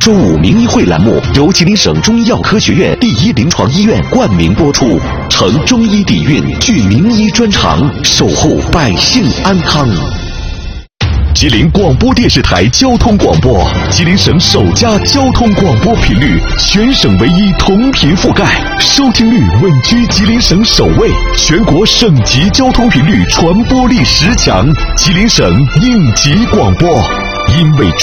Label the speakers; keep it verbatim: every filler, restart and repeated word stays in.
Speaker 1: 周五名医会栏目由吉林省中医药科学院第一临床医院冠名播出，承中医底蕴，聚名医专长，守护百姓安康。吉林广播电视台交通广播，吉林省首家交通广播频率，全省唯一同频覆盖，收听率稳居吉林省首位，全国省级交通频率传播力十强，吉林省应急广播。因为